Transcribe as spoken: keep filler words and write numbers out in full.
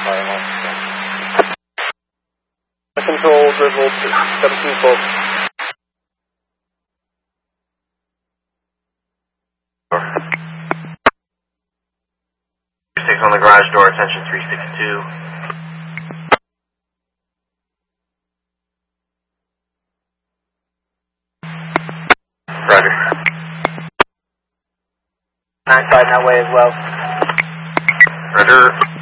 Control, Grizzle, seventeen twelve. Six on the garage door, attention three six two. Roger. nine five that way as well. Roger.